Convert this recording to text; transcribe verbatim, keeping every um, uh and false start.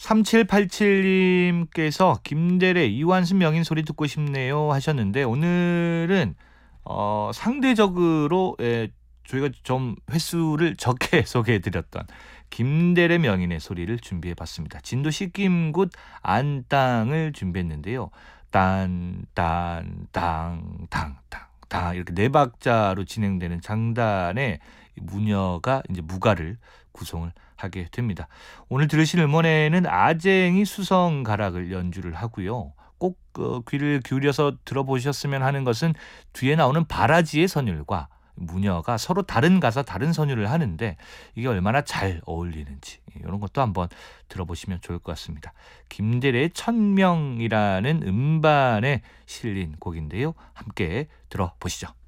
삼칠팔칠님께서 김대래 이완순 명인 소리 듣고 싶네요 하셨는데, 오늘은 어, 상대적으로 예, 저희가 좀 횟수를 적게 소개해드렸던 김대래 명인의 소리를 준비해봤습니다. 진도 시김굿 안땅을 준비했는데요. 딴, 딴, 땅, 땅, 땅, 땅 이렇게 네 박자로 진행되는 장단의 무녀가 이제 무가를 구성을 하게 됩니다. 오늘 들으신 음원에는 아쟁이 수성 가락을 연주를 하고요. 꼭 어, 귀를 기울여서 들어보셨으면 하는 것은 뒤에 나오는 바라지의 선율과 무녀가 서로 다른 가사 다른 선율을 하는데 이게 얼마나 잘 어울리는지 이런 것도 한번 들어보시면 좋을 것 같습니다. 김대래의 천명이라는 음반에 실린 곡인데요. 함께 들어보시죠.